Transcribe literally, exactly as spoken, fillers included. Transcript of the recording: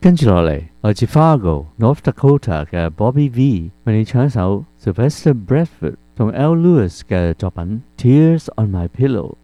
跟住落嚟，來自 Fargo, North Dakota 嘅 Bobby V 為你唱一首 Sylvester Bradford 同 Al Lewis 嘅作品《Tears on My Pillow》。